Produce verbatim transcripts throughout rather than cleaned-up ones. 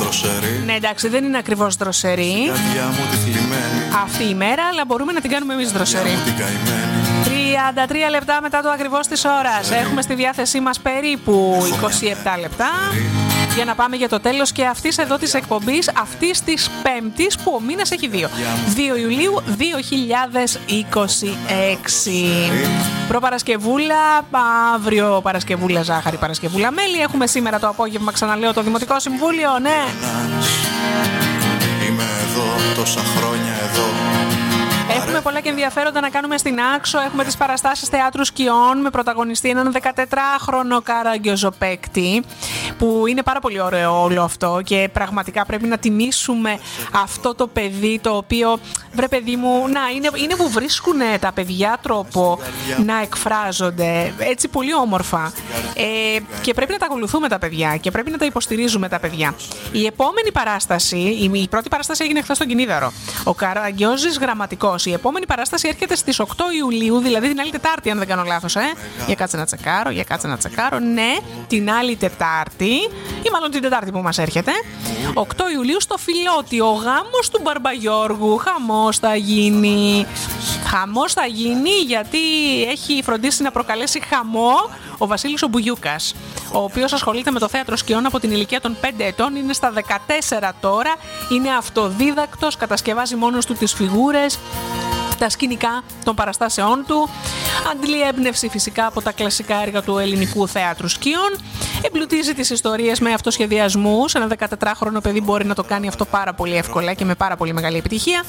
δροσερή. Ναι, εντάξει, δεν είναι ακριβώς δροσερή αυτή η μέρα, αλλά μπορούμε να την κάνουμε εμείς δροσερή. τριάντα τρία λεπτά μετά το ακριβώς της ώρας. Έχουμε στη διάθεσή μας περίπου είκοσι επτά λεπτά για να πάμε για το τέλος και αυτής εδώ της εκπομπής, αυτής της Πέμπτης που ο μήνας έχει δύο. δύο Ιουλίου δύο χιλιάδες είκοσι έξι. Προπαρασκευούλα, αύριο Παρασκευούλα ζάχαρη, Παρασκευούλα μέλι. Έχουμε σήμερα το απόγευμα, ξαναλέω, το Δημοτικό Συμβούλιο, ναι. Είμαι εδώ τόσα χρόνια εδώ. Έχουμε πολλά και ενδιαφέροντα να κάνουμε στην Άξο. Έχουμε τις παραστάσεις θεάτρου σκιών με πρωταγωνιστή έναν δεκατετράχρονο καραγκιόζο-παίκτη, που είναι πάρα πολύ ωραίο όλο αυτό και πραγματικά πρέπει να τιμήσουμε αυτό το παιδί, το οποίο, βρε παιδί μου, να, είναι, είναι που βρίσκουν τα παιδιά τρόπο να εκφράζονται έτσι πολύ όμορφα, ε, και πρέπει να τα ακολουθούμε τα παιδιά και πρέπει να τα υποστηρίζουμε τα παιδιά. Η επόμενη παράσταση, η, η πρώτη παράσταση έγινε χθες στον Κινίδαρο, ο Καραγκιόζης Γραμματικός. Η επόμενη παράσταση έρχεται στις οκτώ Ιουλίου, δηλαδή την άλλη Τετάρτη, αν δεν κάνω λάθος, ε. Για κάτσε να τσεκάρω, για κάτσε να τσεκάρω. Ναι, την άλλη Τετάρτη, ή μάλλον την Τετάρτη που μας έρχεται. οκτώ Ιουλίου στο Φιλότη, ο γάμος του Μπαρμπαγιώργου. Χαμός θα γίνει. Χαμός θα γίνει γιατί έχει φροντίσει να προκαλέσει χαμό ο Βασίλης ο Μπουγιούκας, ο οποίος ασχολείται με το θέατρο σκιών από την ηλικία των πέντε ετών, είναι στα δεκατέσσερα τώρα, είναι αυτοδίδακτος, κατασκευάζει μόνος του τις φιγούρες, τα σκηνικά των παραστάσεών του, αντλεί έμπνευση φυσικά από τα κλασικά έργα του ελληνικού θέατρου σκιών, εμπλουτίζει τις ιστορίες με αυτοσχεδιασμούς. Ένα δεκατετράχρονο παιδί μπορεί να το κάνει αυτό πάρα πολύ εύκολα και με πάρα πολύ μεγάλη επιτυχία,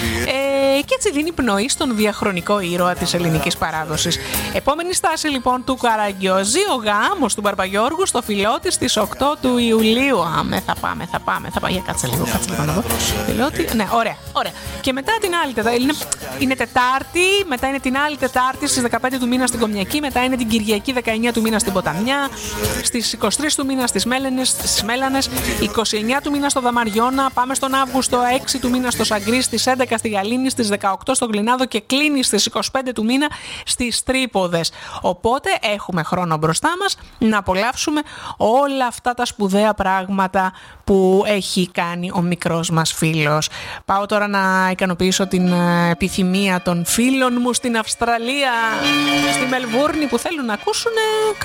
ε, και έτσι δίνει πνοή στον διαχρονικό ήρωα της ελληνικής παράδοσης. Επόμενη στάση λοιπόν του Καραγκιόζη, ο γάμος του Μπαρμπαγιώργου στο Φιλότη στις οκτώ του Ιουλίου. Άμε, θα πάμε, θα πάμε, θα πάμε. Για κάτσε λίγο, κάτσε λίγο να δω. Φιλότη, ναι, ωραία, ωραία. Και μετά την άλλη Τετάρτη, είναι, είναι Τετάρτη, μετά είναι την άλλη Τετάρτη στις δεκαπέντε του μήνα στην Κομιακή, μετά είναι την Κυριακή δεκαεννιά του μήνα στην Ποταμιά, στις είκοσι τρεις του μήνα στις Μέλενες, στις Μέλανες, είκοσι εννιά του μήνα στο Δαμαριώνα, πάμε στον Αύγουστο, έξι του μήνα στο Σαγκρί, στις έντεκα στη Γαλήνη, στις δεκαοκτώ στο Γκλινάδο και κλείνει στις είκοσι πέντε του μήνα στις Τρίποδες. Οπότε έχουμε χρόνο μπροστά μας να απολαύσουμε όλα αυτά τα σπουδαία πράγματα που έχει κάνει ο μικρός μας φίλος. Πάω τώρα να ικανοποιήσω την επιθυμία των φίλων μου στην Αυστραλία, στη Μελβούρνη, που θέλουν να ακούσουν